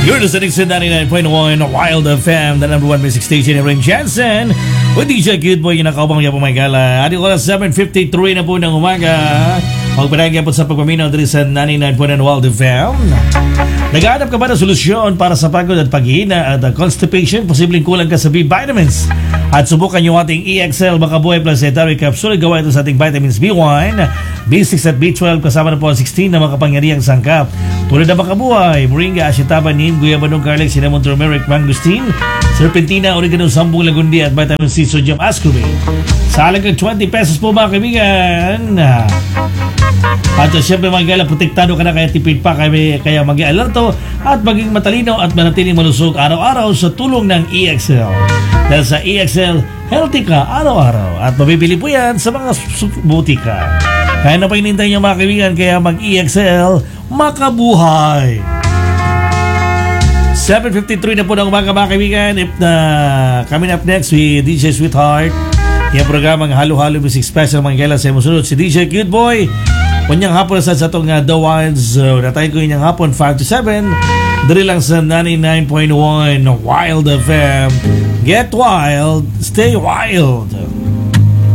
You're listening to 99.1 Wild FM, the number one music station in Ring Jensen. With DJ Cute Boy, yung nakaupang niya po may gala. Ating oras 7:53 na po ng umaga. Magpanagyan po sa pagpaminaw dito sa 99.1 Wild FM. Naghahanap ka ba ng solusyon para sa pagod at paghihina at constipation? Posibleng kulang ka sa B vitamins. At subukan yung ating EXL Makabuhay Plus Dietary Capsule. Gawa ito sa ating vitamins B1, B6 at B12 kasama na po ang 16 na makapangyarihang sangkap. Tulad na Makabuhay, Moringa, Ashitaba, Neem, Guyabanong Garlic, Cinnamon, Turmeric, Mangosteen, Serpentina, Oregano, Sambong, Lagundi at Vitamin C, Sodium Ascorbate. Sa halagang 20 pesos po mga kaibigan. At siyempre mga gala, protektado ka na kaya tipid pa kaya maging alerto at maging matalino at manatiling malusog araw-araw sa tulong ng EXL. Dahil sa EXL, healthy ka araw-araw at mabibili po yan sa mga butika. Kaya na pa inintay niyo mga kaibigan, kaya mag-EXL, makabuhay! 7:53 na po ng umaga mga kaibigan. Coming up next with DJ Sweetheart. Yung programang Halo-Halo Music Special mga gala sa musunod si DJ Cute Boy. Kunyang hapon sa itong The Wilds. Natayin ko yung hapon 5 to 7. Dari lang sa 99.1 Wild FM. Get wild, stay wild.